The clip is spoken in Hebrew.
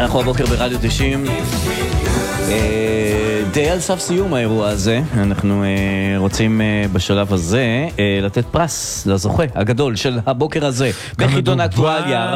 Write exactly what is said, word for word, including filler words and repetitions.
אנחנו הבוקר ברדיו תשעים, די על סף סיום האירוע הזה. אנחנו רוצים בשלב הזה לתת פרס לזוכה הגדול של הבוקר הזה בחידון האקטואליה,